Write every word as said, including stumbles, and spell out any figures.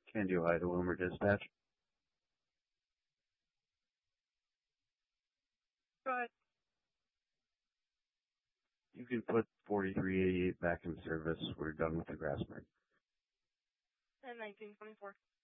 Can do Ida Wilmer dispatch. Go ahead. You can put forty-three eighty-eight back in service. We're done with the grass burn. And nineteen twenty-four.